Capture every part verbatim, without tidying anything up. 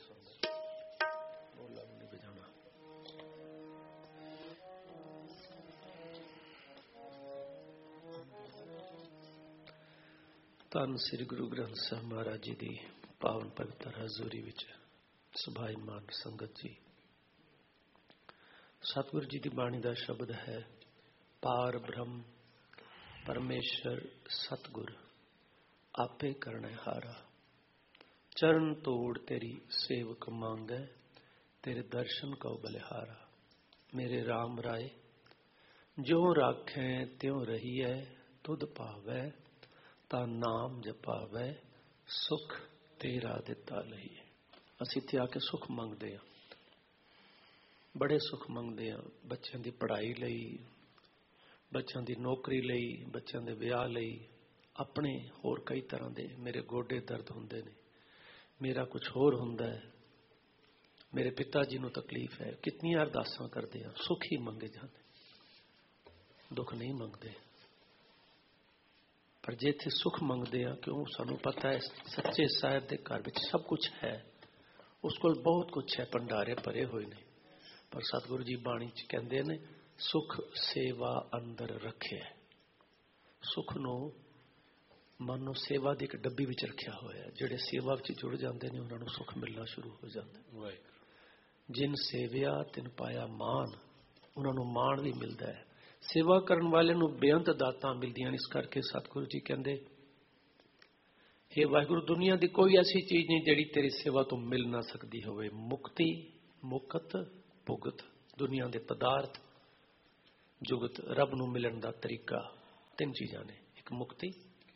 ਧੰਨ ਸ੍ਰੀ ਗੁਰੂ ਗ੍ਰੰਥ ਸਾਹਿਬ ਮਹਾਰਾਜ ਜੀ ਦੀ ਪਾਵਨ ਪਵਿੱਤਰ ਹਜ਼ੂਰੀ ਵਿੱਚ ਸੁਭਾਈਮਾਨ ਸੰਗਤ ਜੀ, ਸਤਿਗੁਰੂ ਜੀ ਦੀ ਬਾਣੀ ਦਾ ਸ਼ਬਦ ਹੈ, ਪਾਰ ਬ੍ਰਹਮ ਪਰਮੇਸ਼ਰ ਸਤਿਗੁਰ ਆਪੇ ਕਰਨੇ ਹਾਰਾ। ਚਰਨ ਤੋੜ ਤੇਰੀ ਸੇਵਕ ਮੰਗੈ, तेरे दर्शन कौ बलिहारा। मेरे राम राय जो राखें त्यों रहीए, तुध पावै ता नाम जपावै, सुख तेरा दिता लहीए। असीं इत्थे आके सुख मंगदे हां, बड़े सुख मंगदे हां, बच्चों की पढ़ाई लई, बच्चों की नौकरी लई, बच्चों के विआह लई, अपने होर कई तरह के। मेरे गोडे दर्द हुंदे ने, मेरा कुछ होर हुंदा है, मेरे पिता जी नूं तकलीफ है। कितनी अरदासां करते हैं, सुख ही मंगे जाते, दुख नहीं मंगते। पर जे इत्थे सुख मंगते हैं, क्यों? सानूं पता है सच्चे साहिब के घर में सब कुछ है, उस कोल बहुत कुछ है, भंडारे भरे हुए ने। पर सतगुरु जी बाणी च कहंदे ने, सुख सेवा अंदर रखे। सुख नूं मानो सेवा की एक डब्बी विच रखिया होया है। जिहड़े सेवा विच जुड़ जाते हैं, उन्होंने सुख मिलना शुरू हो जाता है। जिन सेविया तिन पाया मान, उन्होंने मान भी मिलता है। सेवा करने वाले नूं बेअंत दातां मिलदियां। इस करके सतगुरु जी कहंदे, हे वाहिगुरू, दुनिया की कोई ऐसी चीज़ नहीं जिहड़ी तेरी सेवा तो मिल ना सकती होवे। मुक्ति, मुकत, भुगत, दुनिया के पदार्थ, जुगत, रब नूं मिलण दा तरीका, तीन चीज़ां ने। एक मुक्ति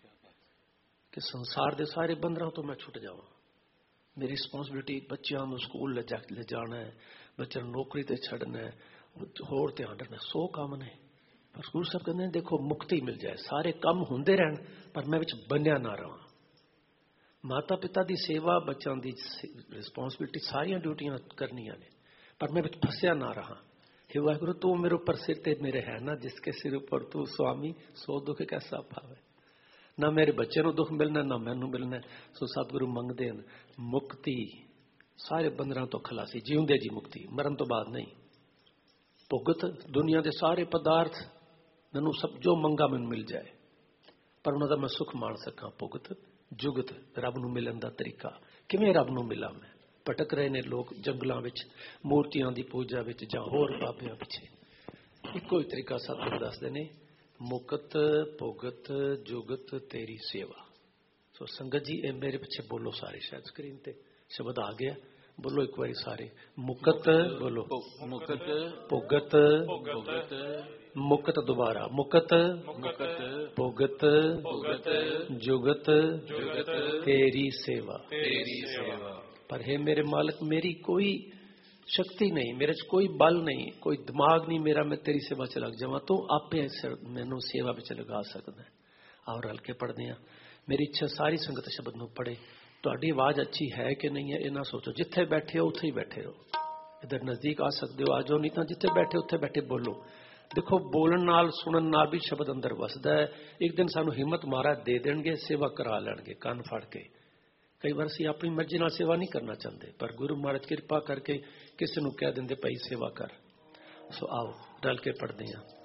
कि संसार के सारे बंधनों तो मैं छुट जावां। मेरी रिस्पॉन्सिबिलिटी बच्चों को स्कूल ले जा ले जाना है, बच्चों नौकरी ते छड़ना है, होर ध्यान रखना, सौ काम ने। पर गुरु साहब कहते हैं, देखो मुक्ति मिल जाए, सारे काम होंदे रहन, पर मैं विच बन्या ना रहा। माता पिता की सेवा, बच्चों की रिस्पॉन्सिबिलिटी, सारिया ड्यूटियां करनियां ने, पर मैं विच फसिया ना रहा। हे वाहिगुरू, तू मेरे ऊपर सिर ते मेरे है ना, जिसके सिर ऊपर तू स्वामी, सो दुख कैसा पावे। ना मेरे बच्चे को दुख मिलना, ना मैनू मिलना। सो सतगुरु मंगते हैं मुक्ति, सारे बंधनों तो खलासी, जीवंदे जी मुक्ति, मरण तो बाद नहीं। भुगत, दुनिया के सारे पदार्थ मैनू सब जो मंगा मैनू मिल जाए, पर उन्होंने मैं सुख मान सका। भुगत, जुगत, रब नूं मिलन दा तरीका, किवें रब नूं मिला। मैं भटक रहे ने लोग जंगलों विच, मूर्तियां की पूजा विच, जां होर बाबियां पिछे। इको ही तरीका सतगुरु दसदे ने, मुकत, भुगत, जुगत तेरी सेवा। सो संगत जी, ए मेरे पिछे बोलो सारे, शायद स्क्रीन ते शब्द आ गया, बोलो एक बारी सारे। मुकत, बोलो मुकत, भुगत, भुगत, मुकत, दोबारा मुकत, मुकत, भुगत, भुगत, जुगत, जुगत तेरी सेवा, तेरी सेवा। पर हे मेरे मालिक, मेरी कोई शक्ति नहीं, मेरे च कोई बल नहीं, कोई दिमाग नहीं मेरा, मैं तेरी सेवा च लग जावां, तो आपे मैनू सेवा विच लगा सकदा है। और हल्के पढ़ते हैं, मेरी इच्छा सारी संगत शब्द नूं पढ़े। तुहाडी आवाज़ अच्छी है कि नहीं है, ये ना सोचो, जिथे बैठे हो उत्थे ही बैठे रहो। इधर नज़दीक आ सकते हो, आ जाओ, नहीं तो जिथे बैठे उत्थे बैठे बोलो। देखो, बोलन नाल सुनन नाल भी शब्द अंदर वसदा है। एक दिन सानू हिम्मत महाराज दे देणगे, सेवा करा लैणगे कंन फड़ के। कई बार असीं अपनी मर्जी नाल सेवा नहीं करना चाहते, पर गुरु महाराज कृपा करके किसी को कह देंगे, भाई सेवा कर। सो आओ रल के पढ़ते हैं।